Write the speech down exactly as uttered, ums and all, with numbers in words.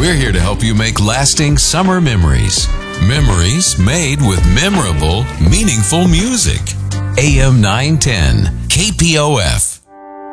We're here to help you make lasting summer memories. Memories made with memorable, meaningful music. A M nine ten, K P O F.